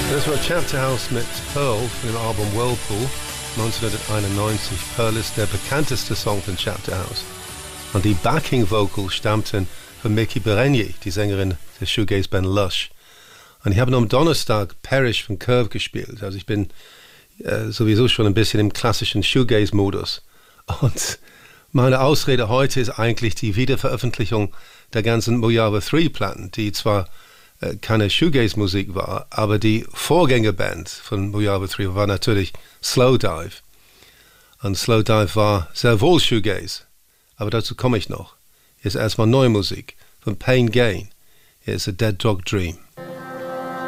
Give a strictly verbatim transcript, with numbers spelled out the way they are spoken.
Das war Chapter House mit Pearl von dem Album Whirlpool neunzehnhunderteinundneunzig. Pearl ist der bekannteste Song von Chapter House. Und die Backing Vocals stammten von Miki Berenyi, die Sängerin der Shoegaze-Band Lush. Und ich habe am Donnerstag Parrish von Curve gespielt. Also ich bin äh, sowieso schon ein bisschen im klassischen Shoegaze-Modus. Und meine Ausrede heute ist eigentlich die Wiederveröffentlichung der ganzen Mojave drei Platten, die zwar äh, keine Shoegaze-Musik war, aber die Vorgängerband von Mojave drei war natürlich Slowdive. Und Slowdive war sehr wohl Shoegaze, aber dazu komme ich noch. Hier ist erstmal neue Musik von Pain Gain. Hier ist A Dead Dog Dream.